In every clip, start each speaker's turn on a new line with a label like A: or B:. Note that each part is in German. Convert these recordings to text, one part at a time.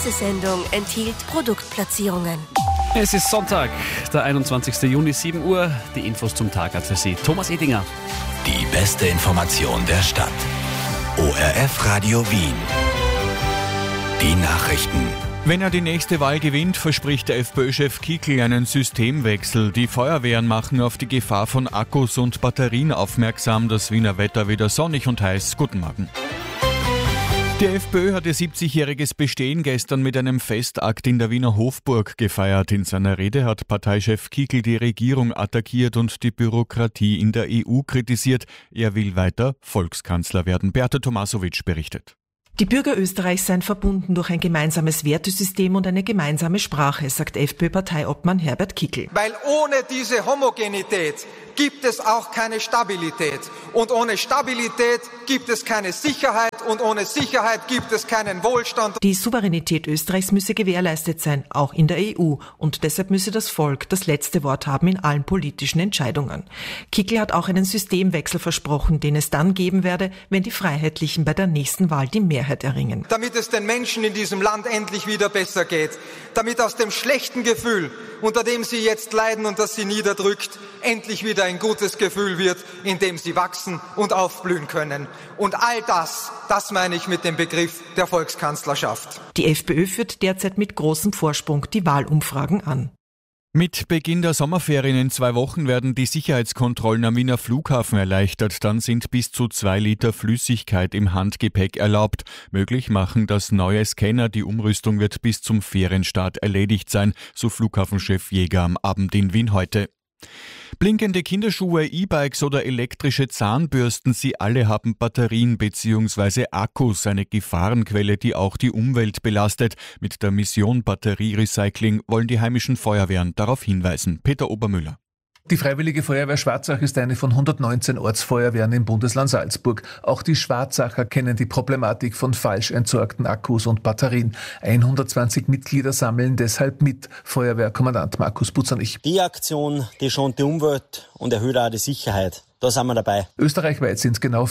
A: Diese Sendung enthielt Produktplatzierungen.
B: Es ist Sonntag, der 21. Juni, 7 Uhr. Die Infos zum Tag hat für Sie Thomas Edinger.
C: Die beste Information der Stadt. ORF Radio Wien. Die Nachrichten.
D: Wenn er die nächste Wahl gewinnt, verspricht der FPÖ-Chef Kickl einen Systemwechsel. Die Feuerwehren machen auf die Gefahr von Akkus und Batterien aufmerksam. Das Wiener Wetter wieder sonnig und heiß. Guten Morgen. Die FPÖ hat ihr 70-jähriges Bestehen gestern mit einem Festakt in der Wiener Hofburg gefeiert. In seiner Rede hat Parteichef Kickl die Regierung attackiert und die Bürokratie in der EU kritisiert. Er will weiter Volkskanzler werden. Berta Tomasovic berichtet.
E: Die Bürger Österreichs seien verbunden durch ein gemeinsames Wertesystem und eine gemeinsame Sprache, sagt FPÖ-Parteiobmann Herbert Kickl.
F: Weil ohne diese Homogenität gibt es auch keine Stabilität. Und ohne Stabilität gibt es keine Sicherheit und ohne Sicherheit gibt es keinen Wohlstand.
E: Die Souveränität Österreichs müsse gewährleistet sein, auch in der EU. Und deshalb müsse das Volk das letzte Wort haben in allen politischen Entscheidungen. Kickl hat auch einen Systemwechsel versprochen, den es dann geben werde, wenn die Freiheitlichen bei der nächsten Wahl die Mehrheit erringen.
F: Damit es den Menschen in diesem Land endlich wieder besser geht. Damit aus dem schlechten Gefühl, unter dem sie jetzt leiden und das sie niederdrückt, endlich wieder ein gutes Gefühl wird, in dem sie wachsen und aufblühen können. Und all das meine ich mit dem Begriff der Volkskanzlerschaft.
E: Die FPÖ führt derzeit mit großem Vorsprung die Wahlumfragen an.
D: Mit Beginn der Sommerferien in 2 Wochen werden die Sicherheitskontrollen am Wiener Flughafen erleichtert. Dann sind bis zu 2 Liter Flüssigkeit im Handgepäck erlaubt. Möglich machen das neue Scanner. Die Umrüstung wird bis zum Ferienstart erledigt sein, so Flughafenchef Jäger am Abend in Wien heute. Blinkende Kinderschuhe, E-Bikes oder elektrische Zahnbürsten, sie alle haben Batterien bzw. Akkus, eine Gefahrenquelle, die auch die Umwelt belastet. Mit der Mission Batterierecycling wollen die heimischen Feuerwehren darauf hinweisen. Peter Obermüller.
G: Die Freiwillige Feuerwehr Schwarzach ist eine von 119 Ortsfeuerwehren im Bundesland Salzburg. Auch die Schwarzacher kennen die Problematik von falsch entsorgten Akkus und Batterien. 120 Mitglieder sammeln deshalb mit. Feuerwehrkommandant Markus Butzernich.
H: Die Aktion, die schont die Umwelt und erhöht auch die Sicherheit. Da sind wir dabei.
G: Österreichweit sind genau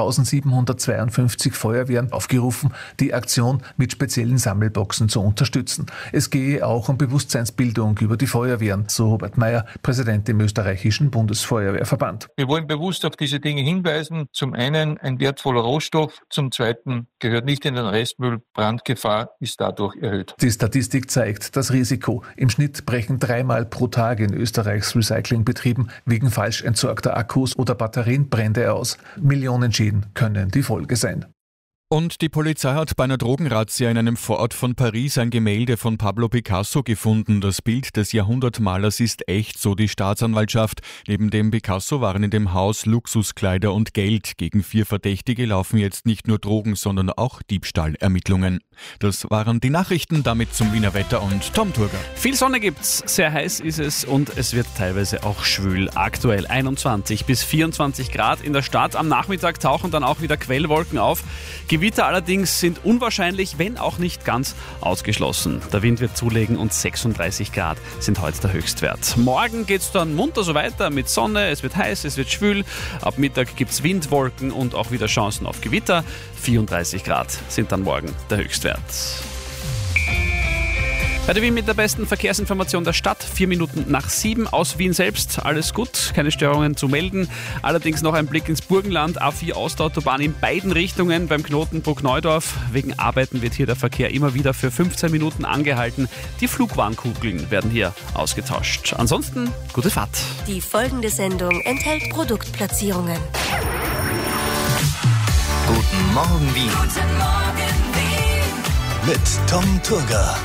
G: 4.752 Feuerwehren aufgerufen, die Aktion mit speziellen Sammelboxen zu unterstützen. Es gehe auch um Bewusstseinsbildung über die Feuerwehren, so Robert Meyer, Präsident im österreichischen Bundesfeuerwehrverband.
I: Wir wollen bewusst auf diese Dinge hinweisen. Zum einen ein wertvoller Rohstoff, zum zweiten gehört nicht in den Restmüll. Brandgefahr ist dadurch erhöht.
G: Die Statistik zeigt das Risiko. Im Schnitt brechen 3-mal pro Tag in Österreichs Recyclingbetrieben wegen falsch entsorgter Akkus oder Batterien Brände aus. Millionen Schäden können die Folge sein.
D: Und die Polizei hat bei einer Drogenrazzia in einem Vorort von Paris ein Gemälde von Pablo Picasso gefunden. Das Bild des Jahrhundertmalers ist echt, so die Staatsanwaltschaft. Neben dem Picasso waren in dem Haus Luxuskleider und Geld. Gegen 4 Verdächtige laufen jetzt nicht nur Drogen, sondern auch Diebstahlermittlungen. Das waren die Nachrichten, damit zum Wiener Wetter und Tom Turger.
B: Viel Sonne gibt's, sehr heiß ist es und es wird teilweise auch schwül. Aktuell 21 bis 24 Grad in der Stadt. Am Nachmittag tauchen dann auch wieder Quellwolken auf. Gewitter allerdings sind unwahrscheinlich, wenn auch nicht ganz ausgeschlossen. Der Wind wird zulegen und 36 Grad sind heute der Höchstwert. Morgen geht's dann munter so weiter mit Sonne, es wird heiß, es wird schwül. Ab Mittag gibt's Windwolken und auch wieder Chancen auf Gewitter. 34 Grad sind dann morgen der Höchstwert. Bei der Wien mit der besten Verkehrsinformation der Stadt, 4 Minuten nach 7 aus Wien selbst. Alles gut, keine Störungen zu melden. Allerdings noch ein Blick ins Burgenland, A4 Ostautobahn in beiden Richtungen beim Knotenbruck Neudorf. Wegen Arbeiten wird hier der Verkehr immer wieder für 15 Minuten angehalten. Die Flugwarnkugeln werden hier ausgetauscht. Ansonsten gute Fahrt.
A: Die folgende Sendung enthält Produktplatzierungen.
C: Guten Morgen Wien.
A: Guten Morgen Wien.
C: Mit Tom Turger.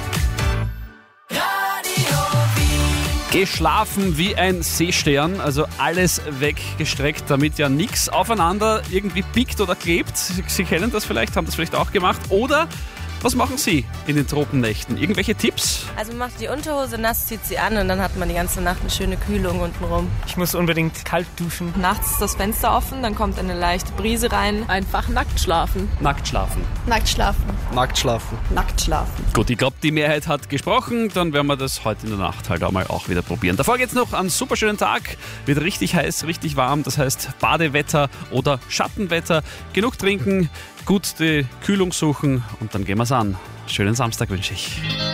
B: Geschlafen wie ein Seestern, also alles weggestreckt, damit ja nichts aufeinander irgendwie biegt oder klebt. Sie kennen das vielleicht, haben das vielleicht auch gemacht. Oder was machen Sie in den Tropennächten? Irgendwelche Tipps?
J: Also man macht die Unterhose nass, zieht sie an und dann hat man die ganze Nacht eine schöne Kühlung untenrum.
K: Ich muss unbedingt kalt duschen.
L: Nachts ist das Fenster offen, dann kommt eine leichte Brise rein.
M: Einfach nackt schlafen.
B: Nackt schlafen.
M: Nackt schlafen.
B: Nackt schlafen.
M: Nackt schlafen.
B: Gut, ich glaube, die Mehrheit hat gesprochen. Dann werden wir das heute in der Nacht halt auch mal wieder probieren. Davor geht's noch einen super schönen Tag. Wird richtig heiß, richtig warm. Das heißt Badewetter oder Schattenwetter. Genug trinken, Gut die Kühlung suchen und dann gehen wir's an. Schönen Samstag wünsche ich.